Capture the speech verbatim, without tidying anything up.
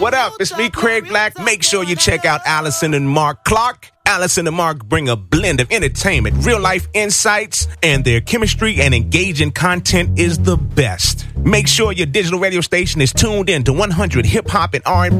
What up? It's me, Craig Black. Make sure you check out Allison and Mark Clark. Allison and Mark bring a blend of entertainment, real-life insights, and their chemistry and engaging content is the best. Make sure your digital radio station is tuned in to one hundred hip-hop and R and B